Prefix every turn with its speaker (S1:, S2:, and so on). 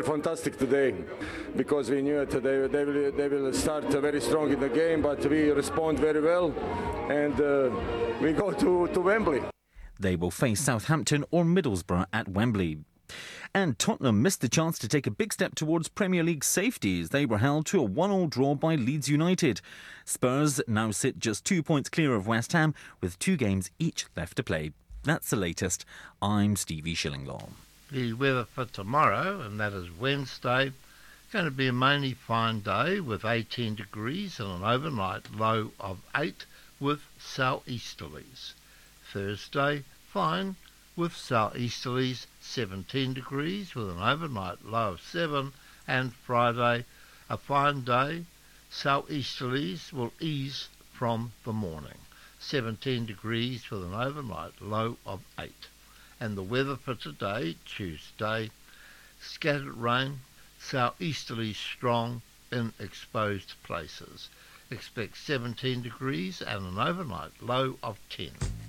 S1: Fantastic today, because we knew that they will start very strong in the game, but we respond very well, and we go to Wembley.
S2: They will face Southampton or Middlesbrough at Wembley. And Tottenham missed the chance to take a big step towards Premier League safety as they were held to a 1-1 draw by Leeds United. Spurs now sit just 2 points clear of West Ham with 2 games each left to play. That's the latest. I'm Stevie Shillinglaw.
S3: The weather for tomorrow, and that is Wednesday, going to be a mainly fine day with 18 degrees and an overnight low of 8 with southeasterlies. Thursday, fine with southeasterlies, 17 degrees with an overnight low of 7, and Friday, a fine day, southeasterlies will ease from the morning, 17 degrees with an overnight low of 8. And the weather for today, Tuesday, scattered rain, southeasterly strong in exposed places. Expect 17 degrees and an overnight low of 10.